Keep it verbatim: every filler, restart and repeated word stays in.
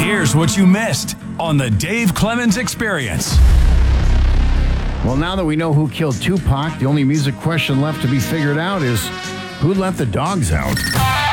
Here's what you missed on the Dave Clemens Experience. Well, now that we know who killed Tupac, the only music question left to be figured out is who let the dogs out?